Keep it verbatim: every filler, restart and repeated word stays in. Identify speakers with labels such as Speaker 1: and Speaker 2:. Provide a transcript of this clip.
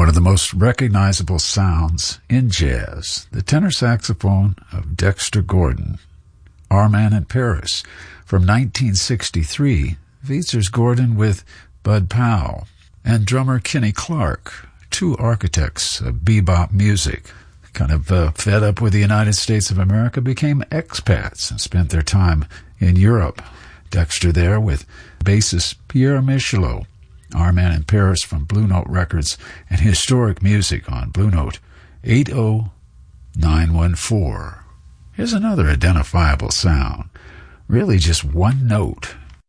Speaker 1: One of the most recognizable sounds in jazz, the tenor saxophone of Dexter Gordon. Our Man in Paris. From nineteen sixty-three, features Gordon with Bud Powell and drummer Kenny Clarke, two architects of bebop music. Kind of uh, fed up with the United States of America, became expats and spent their time in Europe. Dexter there with bassist Pierre Michelot. Our Man in Paris from Blue Note Records and historic music on Blue Note eight oh nine one four. Here's another identifiable sound. Really just one note